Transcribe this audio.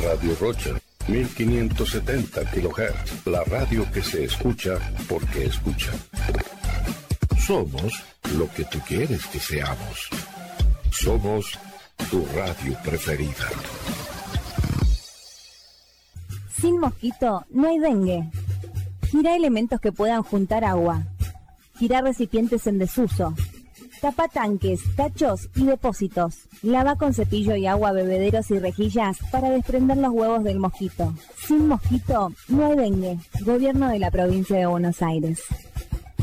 Radio Rocha, 1570 kHz, la radio que se escucha porque escucha. Somos lo que tú quieres que seamos. Somos tu radio preferida. Sin mosquito no hay dengue. Gira elementos que puedan juntar agua. Gira recipientes en desuso. Tapa tanques, tachos y depósitos. Lava con cepillo y agua bebederos y rejillas para desprender los huevos del mosquito. Sin mosquito no hay dengue. Gobierno de la provincia de Buenos Aires.